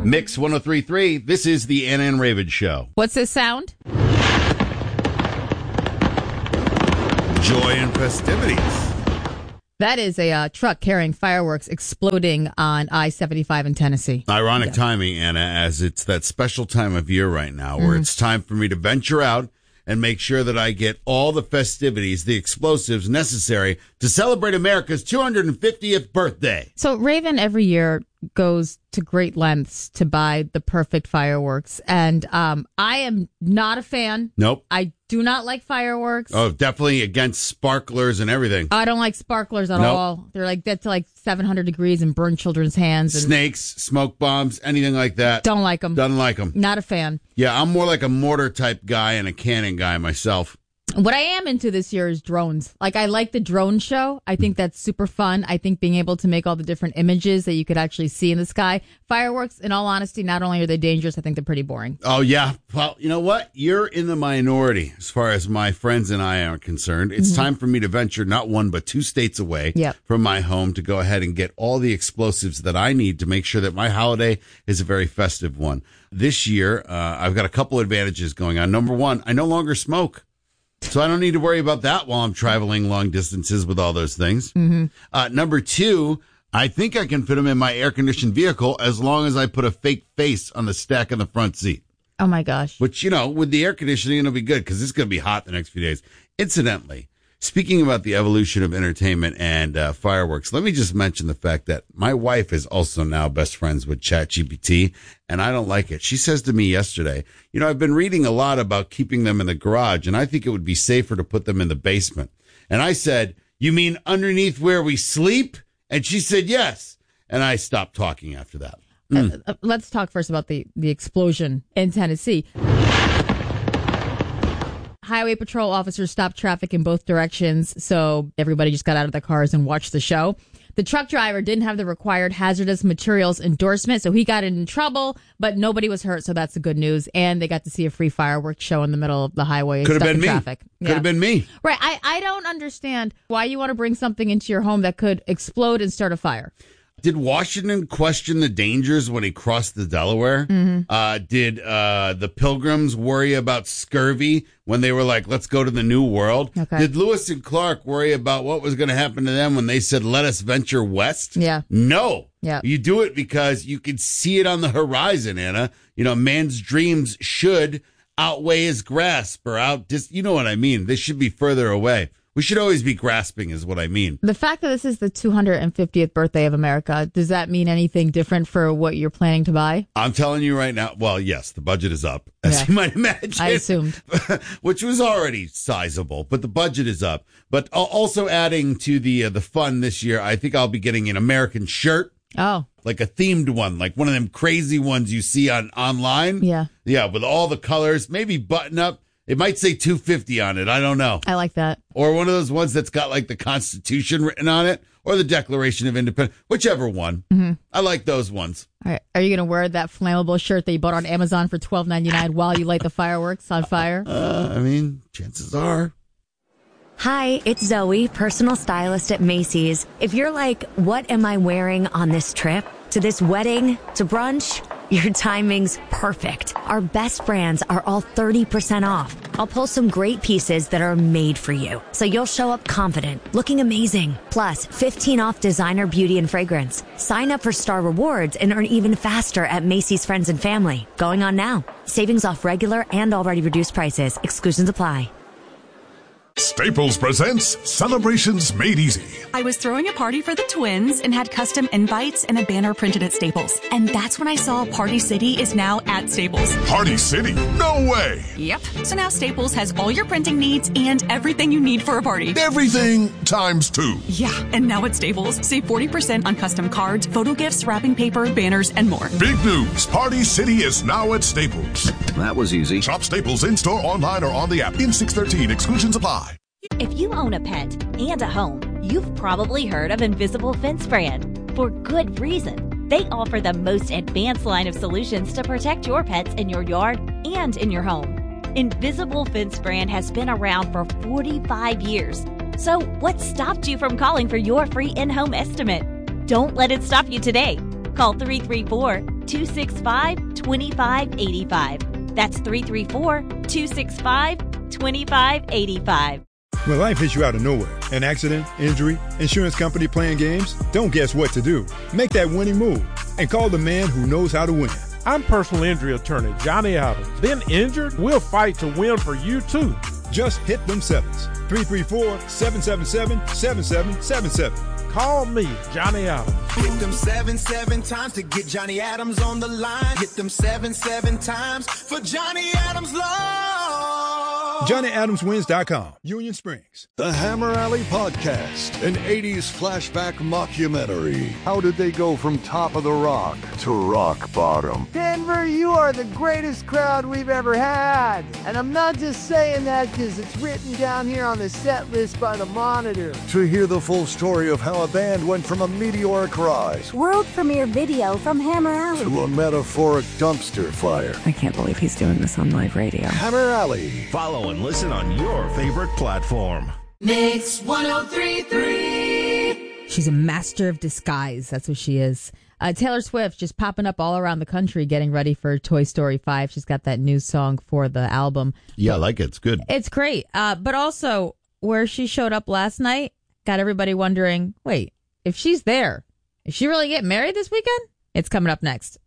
Mix 103.3. This is the Anna and Raven Show. What's this sound? Joy and festivities. That is a truck carrying fireworks exploding on I-75 in Tennessee. Ironic timing, Anna, as it's that special time of year right now where it's time for me to venture out and make sure that I get all the festivities, the explosives necessary to celebrate America's 250th birthday. So Raven every year goes to great lengths to buy the perfect fireworks. And I am not a fan. Nope. I do not like fireworks. Oh, definitely against sparklers and everything. I don't like sparklers at all. They're like, that's like 700 degrees and burn children's hands. And snakes, smoke bombs, anything like that. Don't like them. Doesn't like them. Not a fan. Yeah, I'm more like a mortar type guy and a cannon guy myself. What I am into this year is drones. Like, I like the drone show. I think that's super fun. I think being able to make all the different images that you could actually see in the sky. Fireworks, in all honesty, not only are they dangerous, I think they're pretty boring. Oh, yeah. Well, you know what? You're in the minority as far as my friends and I are concerned. It's time for me to venture not one but two states away from my home to go ahead and get all the explosives that I need to make sure that my holiday is a very festive one. This year, I've got a couple advantages going on. Number one, I no longer smoke. So I don't need to worry about that while I'm traveling long distances with all those things. Number two, I think I can fit them in my air-conditioned vehicle as long as I put a fake face on the stack in the front seat. Oh, my gosh. Which, you know, with the air conditioning, it'll be good because it's going to be hot the next few days. Incidentally, speaking about the evolution of entertainment and fireworks, let me just mention the fact that my wife is also now best friends with ChatGPT, and I don't like it. She says to me yesterday, you know, I've been reading a lot about keeping them in the garage, and I think it would be safer to put them in the basement. And I said, you mean underneath where we sleep? And she said, yes. And I stopped talking after that. Let's talk first about the explosion in Tennessee. Highway patrol officers stopped traffic in both directions, so everybody just got out of their cars and watched the show. The truck driver didn't have the required hazardous materials endorsement, so he got in trouble, but nobody was hurt, so that's the good news. And they got to see a free fireworks show in the middle of the highway. Could have been me. Traffic. Could have been me. Right. I don't understand why you want to bring something into your home that could explode and start a fire. Did Washington question the dangers when he crossed the Delaware? Did the Pilgrims worry about scurvy when they were like, let's go to the New World? Okay. Did Lewis and Clark worry about what was going to happen to them when they said, let us venture west? Yeah. No. Yeah. You do it because you can see it on the horizon, Anna. You know, man's dreams should outweigh his grasp or you know what I mean? They should be further away. We should always be grasping is what I mean. The fact that this is the 250th birthday of America, does that mean anything different for what you're planning to buy? I'm telling you right now, well, yes, the budget is up, as you might imagine. I assumed. Which was already sizable, but the budget is up. But also adding to the fun this year, I think I'll be getting an American shirt. Oh. Like a themed one, like one of them crazy ones you see online. Yeah. Yeah, with all the colors, maybe button up. It might say 250 on it. I don't know. I like that. Or one of those ones that's got like the Constitution written on it or the Declaration of Independence, whichever one. I like those ones. All right. Are you going to wear that flammable shirt that you bought on Amazon for $12.99 while you light the fireworks on fire? I mean, chances are. Hi, it's Zoe, personal stylist at Macy's. If you're like, what am I wearing on this trip? To this wedding? To brunch? Your timing's perfect. Our best brands are all 30% off. I'll pull some great pieces that are made for you, so you'll show up confident, looking amazing. Plus, 15 off designer beauty and fragrance. Sign up for Star Rewards and earn even faster at Macy's Friends and Family. Going on now. Savings off regular and already reduced prices. Exclusions apply. Staples presents Celebrations Made Easy. I was throwing a party for the twins and had custom invites and a banner printed at Staples. And that's when I saw Party City is now at Staples. Party City? No way! Yep. So now Staples has all your printing needs and everything you need for a party. Everything times 2. Yeah, and now at Staples, save 40% on custom cards, photo gifts, wrapping paper, banners, and more. Big news! Party City is now at Staples. That was easy. Shop Staples in-store, online, or on the app. In 613, exclusions apply. If you own a pet and a home, you've probably heard of Invisible Fence Brand. For good reason. They offer the most advanced line of solutions to protect your pets in your yard and in your home. Invisible Fence Brand has been around for 45 years. So what stopped you from calling for your free in-home estimate? Don't let it stop you today. Call 334-265-2585. That's 334-265-2585. When life hits you out of nowhere, an accident, injury, insurance company playing games, don't guess what to do. Make that winning move and call the man who knows how to win. I'm personal injury attorney Johnny Adams. Been injured? We'll fight to win for you, too. Just hit them sevens. 334-777-7777. Call me, Johnny Adams. Hit them 7 times to get Johnny Adams on the line. Hit them 7 times for Johnny Adams Law. JohnnyAdamsWins.com, Union Springs. The Hammer Alley Podcast, an 80s flashback mockumentary. How did they go from top of the rock to rock bottom? Denver, you are the greatest crowd we've ever had. And I'm not just saying that because it's written down here on the set list by the Monitor. To hear the full story of how a band went from a meteoric rise, world premiere video from Hammer Alley, to a metaphoric dumpster fire. I can't believe he's doing this on live radio. Hammer Alley. Follow and listen on your favorite platform. Mix 103.3. She's a master of disguise. That's what she is. Taylor Swift just popping up all around the country getting ready for Toy Story 5. She's got that new song for the album. Yeah, I like it. It's good. It's great. But also, where she showed up last night got everybody wondering, wait, if she's there, is she really getting married this weekend? It's coming up next.